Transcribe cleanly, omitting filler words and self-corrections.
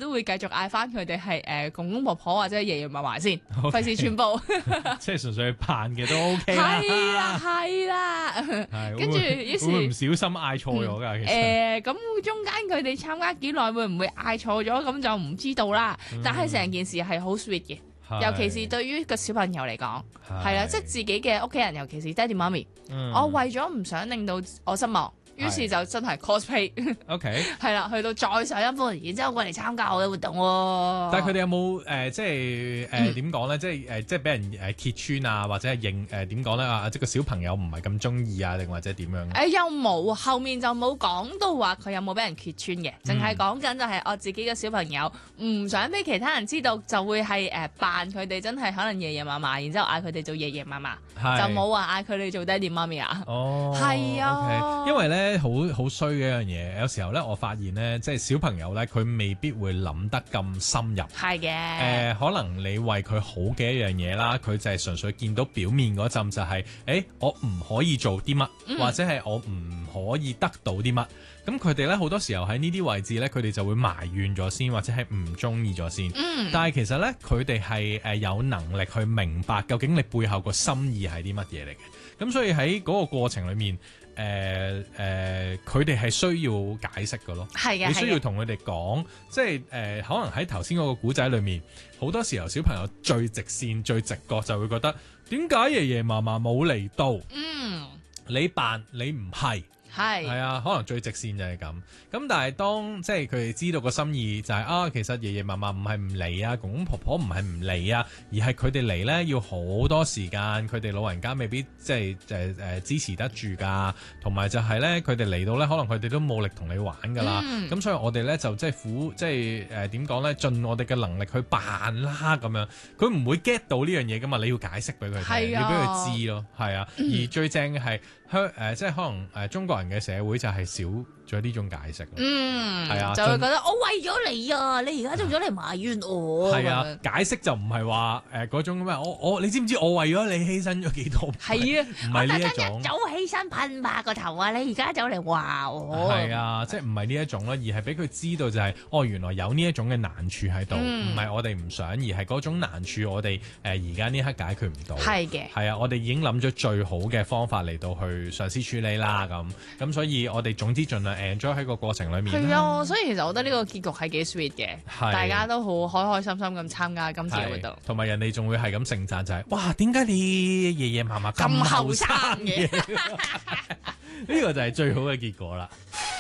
都會繼續嗌翻佢哋係公公婆婆或者爺爺嫲嫲先，費事全部。 即係純粹扮嘅都 OK 啦。 係啦，跟住於是會唔小心嗌錯咗㗎？其實咁中間佢哋參加幾耐，會唔會嗌錯咗咁就唔知道啦。但係成件事係好 sweet 嘅。尤其是對於個小朋友嚟講，係啦，即係自己嘅屋企人，尤其是爹哋媽咪，我為咗唔想令到我失望，於是就真係 cosplay， 係啦，去到再上一步，然之後過嚟參加我嘅活動喎。 但係佢哋有冇即係點講咧？即係俾人揭穿啊，或者係認點講咧啊？即係個小朋友唔係咁中意啊，定或者點樣？ 又冇，後面就冇講到話佢有冇俾人揭穿嘅，淨係講緊就係我自己嘅小朋友唔想俾其他人知道，就會係扮佢哋真係可能爺爺嫲嫲，然之後嗌佢哋做爺爺嫲嫲，就冇話嗌佢哋做爹哋媽咪啊。 哦， 係啊， 因為咧。好衰嘅一樣嘢，有時候咧，我發現咧，即係小朋友咧，佢未必會諗得咁深入。 係嘅。 可能你為佢好嘅一樣嘢啦，佢就係純粹見到表面嗰陣就係，我唔可以做啲乜，或者係我唔可以得到啲乜。咁佢哋咧好多時候喺呢啲位置咧，佢哋就會埋怨咗先，或者係唔中意咗先。但係其實咧，佢哋係有能力去明白究竟你背後個心意係啲乜嘢嚟嘅。咁所以喺嗰個過程裏面，佢哋係需要解釋嘅咯。係嘅，你需要同佢哋講，即係可能喺頭先嗰個古仔裏面，好多時候小朋友最直線、最直覺就會覺得，點解爺爺嫲嫲冇嚟到？你扮你唔係。係啊，可能最直線就係咁。咁但係當即係佢哋知道個心意就係其實爺爺嫲嫲唔係唔嚟啊，公公婆婆唔係唔嚟啊，而係佢哋嚟咧要好多時間，佢哋老人家未必即係支持得住㗎。同埋就係咧，佢哋嚟到咧，可能佢哋都冇力同你玩㗎啦。咁所以我哋咧就即係點講咧，盡我哋嘅能力去扮啦咁樣。佢唔會 get 到呢樣嘢㗎嘛，你要解釋俾佢聽，要俾佢知咯，係啊。而最正嘅係即係可能中國人嘅社會就係少咗呢種解釋，係啊，就會覺得我為咗你啊，你而家仲咗嚟埋怨我，係啊，解釋就唔係話嗰種咩，你知唔知我為咗你犧牲咗幾多？係啊，唔係呢一種，早犧牲噴吧個頭啊！你而家走嚟話我，係啊，即係唔係呢一種啦，而係俾佢知道就係原來有呢一種嘅難處喺度，唔係我哋唔想，而係嗰種難處我哋而家呢刻解決唔到，係嘅，係啊，我哋已經諗咗最好嘅方法嚟到去嘗試處理啦，咁所以我哋總之盡量 enjoy 喺個過程裏面。係啊，所以其實我覺得呢個結局係幾 sweet 嘅，大家都好開開心心咁參加今次嘅活動，同埋人哋仲會係咁盛讚就係，哇，點解你爺爺嫲嫲咁後生嘅？呢個就係最好嘅結果啦。